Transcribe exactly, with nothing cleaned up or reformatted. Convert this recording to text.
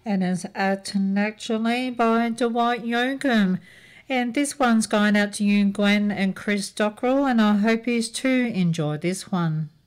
And it's Act Naturally by Dwight Yoakam. And this one's going out to you, Gwen and Chris Dockrell, and I hope you too enjoy this one.